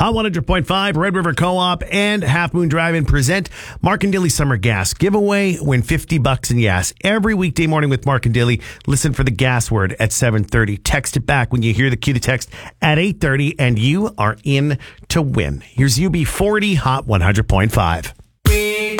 Hot 100.5, Red River Co-op, and Half Moon Drive-In present Mark and Dilly Summer Gas Giveaway. Win $50 in gas every weekday morning with Mark and Dilly. Listen for the gas word at 7:30. Text it back when you hear the cue to text at 8:30, and you are in to win. Here's UB40 Hot 100.5.